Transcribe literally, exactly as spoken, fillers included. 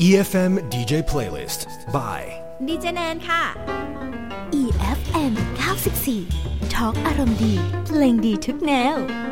อี เอฟ เอ็ม ดี เจ Playlist by ดีเจแนนค่ะอี เอฟ เอ็ม เก้าสิบสี่ ทอล์กอารมณ์ดีเพลงดีทุกแนว